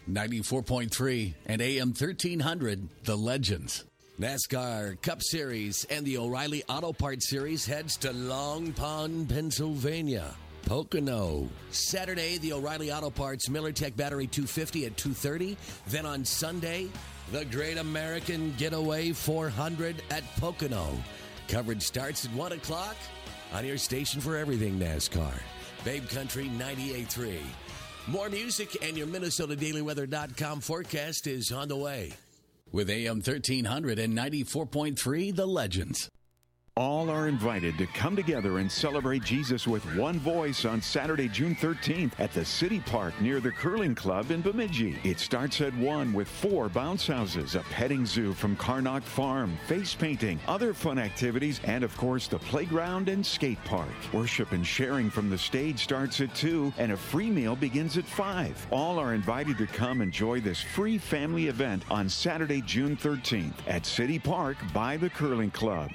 94.3 and AM 1300, The Legends. NASCAR Cup Series and the O'Reilly Auto Parts Series heads to Long Pond, Pennsylvania. Pocono. Saturday, the O'Reilly Auto Parts MillerTech Battery 250 at 2:30. Then on Sunday, the Great American Getaway 400 at Pocono. Coverage starts at 1 o'clock on your station for everything NASCAR. Babe Country 98.3. More music and your MinnesotaDailyWeather.com forecast is on the way. With AM 1300 and 94.3, The Legends. All are invited to come together and celebrate Jesus with one voice on Saturday, June 13th at the City Park near the Curling Club in Bemidji. It starts at 1 with 4 bounce houses, a petting zoo from Carnock Farm, face painting, other fun activities, and of course the playground and skate park. Worship and sharing from the stage starts at 2 and a free meal begins at 5. All are invited to come enjoy this free family event on Saturday, June 13th at City Park by the Curling Club.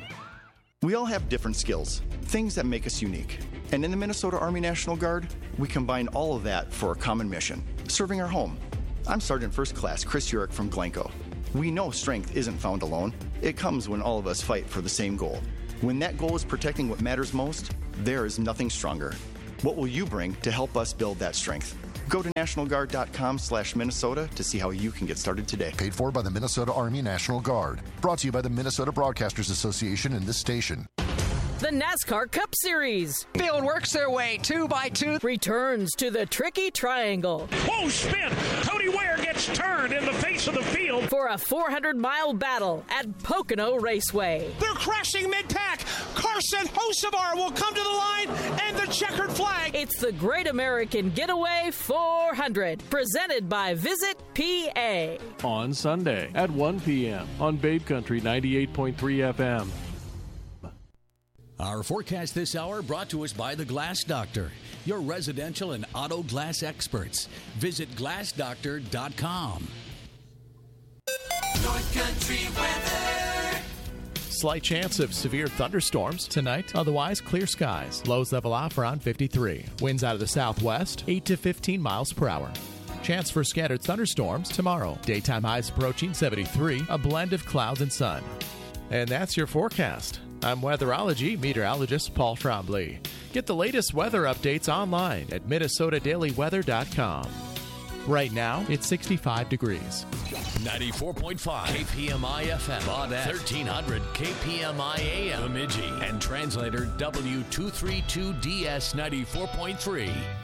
We all have different skills, things that make us unique. And in the Minnesota Army National Guard, we combine all of that for a common mission, serving our home. I'm Sergeant First Class Chris Urich from Glencoe. We know strength isn't found alone. It comes when all of us fight for the same goal. When that goal is protecting what matters most, there is nothing stronger. What will you bring to help us build that strength? Go to nationalguard.com/Minnesota to see how you can get started today. Paid for by the Minnesota Army National Guard. Brought to you by the Minnesota Broadcasters Association and this station. The NASCAR Cup Series. Field works their way 2x2. Returns to the Tricky Triangle. Whoa, spin! Cody Ware gets turned in the face of the field. For a 400-mile battle at Pocono Raceway. They're crashing mid-pack. Carson Hocevar will come to the line and the checkered flag. It's the Great American Getaway 400. Presented by Visit PA. On Sunday at 1 p.m. on Babe Country 98.3 FM. Our forecast this hour brought to us by The Glass Doctor, your residential and auto glass experts. Visit glassdoctor.com. North Country weather. Slight chance of severe thunderstorms tonight, otherwise clear skies. Lows level off around 53. Winds out of the southwest, 8 to 15 miles per hour. Chance for scattered thunderstorms tomorrow. Daytime highs approaching 73, a blend of clouds and sun. And that's your forecast. I'm weatherology meteorologist Paul Trombley. Get the latest weather updates online at MinnesotaDailyWeather.com. Right now, it's 65 degrees. 94.5 KPMI FM, Baudette, 1300 KPMI AM, Bemidji, and translator W232DS 94.3.